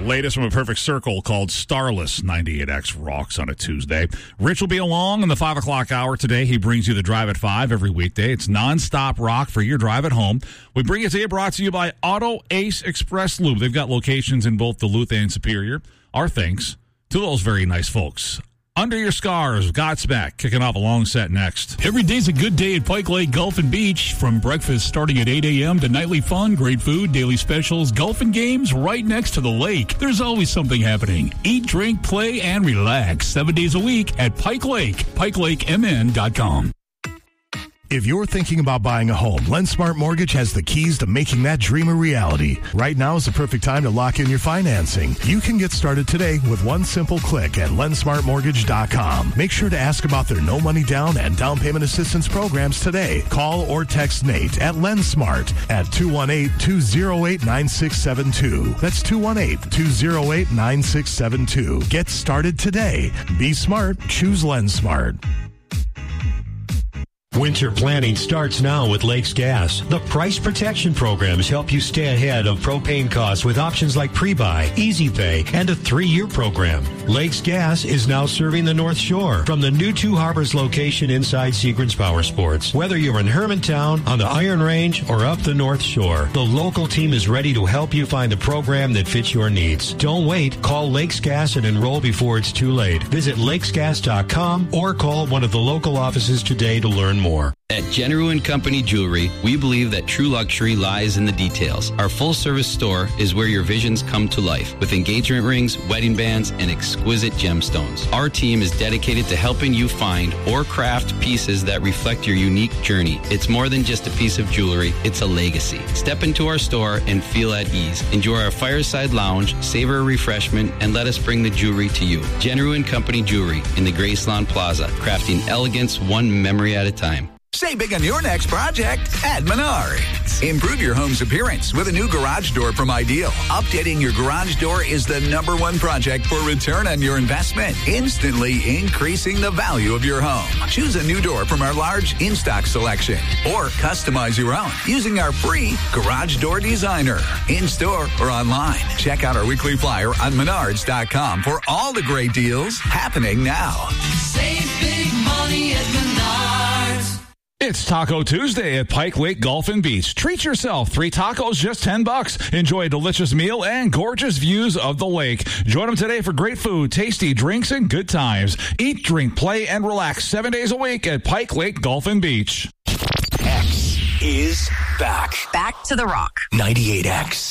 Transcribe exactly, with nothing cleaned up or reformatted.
Latest from a perfect circle called Starless. ninety-eight X rocks on a Tuesday. Rich will be along in the five o'clock hour today. He brings you the Drive at five every weekday. It's nonstop rock for your drive at home. We bring it to you brought to you by Auto Ace Express Lube. They've got locations in both Duluth and Superior. Our thanks to those very nice folks. Under Your Scars, Godsmack, kicking off a long set next. Every day's a good day at Pike Lake Golf and Beach. From breakfast starting at eight a.m. to nightly fun, great food, daily specials, golf and games right next to the lake. There's always something happening. Eat, drink, play, and relax. Seven days a week at Pike Lake. Pike Lake M N dot com. If you're thinking about buying a home, LendSmart Mortgage has the keys to making that dream a reality. Right now is the perfect time to lock in your financing. You can get started today with one simple click at lend smart mortgage dot com. Make sure to ask about their no money down and down payment assistance programs today. Call or text Nate at LendSmart at two one eight, two oh eight, nine six seven two. That's two one eight, two oh eight, nine six seven two. Get started today. Be smart. Choose LendSmart. Winter planning starts now with Lakes Gas. The price protection programs help you stay ahead of propane costs with options like pre-buy, easy pay, and a three-year program. Lakes Gas is now serving the North Shore from the new Two Harbors location inside Seagrams Power Sports. Whether you're in Hermantown, on the Iron Range, or up the North Shore, the local team is ready to help you find the program that fits your needs. Don't wait. Call Lakes Gas and enroll before it's too late. Visit lakes gas dot com or call one of the local offices today to learn more. At General and Company Jewelry, we believe that true luxury lies in the details. Our full-service store is where your visions come to life, with engagement rings, wedding bands, and exquisite gemstones. Our team is dedicated to helping you find or craft pieces that reflect your unique journey. It's more than just a piece of jewelry, it's a legacy. Step into our store and feel at ease. Enjoy our fireside lounge, savor a refreshment, and let us bring the jewelry to you. General and Company Jewelry in the Graceland Plaza, crafting elegance one memory at a time. Save big on your next project at Menards. Improve your home's appearance with a new garage door from Ideal. Updating your garage door is the number one project for return on your investment, instantly increasing the value of your home. Choose a new door from our large in-stock selection or customize your own using our free Garage Door Designer. In-store or online. Check out our weekly flyer on menards dot com for all the great deals happening now. Save big money at Menards. It's Taco Tuesday at Pike Lake Golf and Beach. Treat yourself. Three tacos, just ten bucks. Enjoy a delicious meal and gorgeous views of the lake. Join them today for great food, tasty drinks, and good times. Eat, drink, play, and relax seven days a week at Pike Lake Golf and Beach. X is back. Back to the rock. ninety-eight X.